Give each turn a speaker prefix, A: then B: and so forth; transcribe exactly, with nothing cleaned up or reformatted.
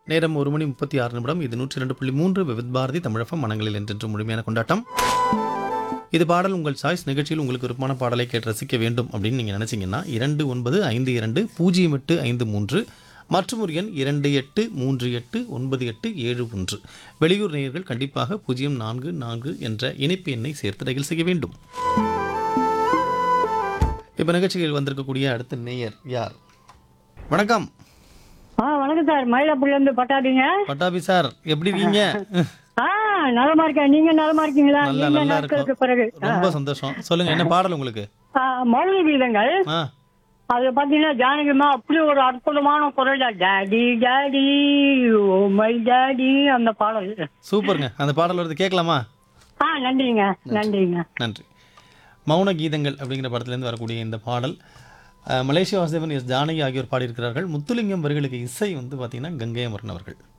A: நேரம் ஒரு மணி முப்பத்தி ஆறு நிமிடம். இது நூற்றி இரண்டு புள்ளி மூன்று விவித் பாரதி தமிழகம் மனங்களில் என்றென்று முழுமையான கொண்டாட்டம். இது பாடல் உங்கள் சாய்ஸ் நிகழ்ச்சியில் உங்களுக்கு விருப்பமான பாடலை கேட்டு ரசிக்க வேண்டும் அப்படின்னு நீங்கள் நினச்சிங்கன்னா இரண்டு ஒன்பது ஐந்து இரண்டு பூஜ்ஜியம் எட்டு ஐந்து மூன்று மற்றும் ஒரு எண் இரண்டு எட்டு மூன்று எட்டு ஒன்பது எட்டு ஏழு ஒன்று. வெளியூர் நேயர்கள் கண்டிப்பாக பூஜ்ஜியம் நான்கு நான்கு என்ற இணைப்பு எண்ணை சேர்த்து ரயில் செய்ய வேண்டும். இப்போ நிகழ்ச்சியில் வந்திருக்கக்கூடிய அடுத்த நேயர் யார்? வணக்கம்.
B: ஆ வணக்கம் சார், மயிலாப்பூர்லேருந்து பட்டாபிங்க.
A: பட்டாபி சார், எப்படி இருக்கீங்க?
B: ஆ நலமா இருக்கேன், நீங்க நலமா இருக்கீங்களா?
A: நல்லா
B: நீண்ட
A: நல்லா
B: நாட்களுக்கு
A: இருக்கும்.
B: பிறகு
A: ரொம்ப சந்தோஷம். சொல்லுங்க, என்ன பாடல் உங்களுக்கு?
B: ஆ, மௌன கீதங்கள்.
A: ஆ
B: அது பாத்தீங்கன்னா ஜானகிமா அப்படி ஒரு அற்புதமான குரல். Daddy daddy oh my daddy அந்த பாடல்.
A: சூப்பருங்க. அந்த பாடல் வருது, கேட்கலாமா?
B: ஆ நன்றிங்க நன்றிங்க.
A: நன்றி. மௌன கீதங்கள் அப்படிங்கிற படத்துலேருந்து வரக்கூடிய இந்த பாடல் அஹ், மலேசியா வாசுதேவன், எஸ் ஜானகி ஆகியோர் பாடியிருக்கிறார்கள். முத்துலிங்கம் வரிகளுக்கு இசை வந்து பார்த்தீங்கன்னா கங்கை அமரன் அவர்கள்.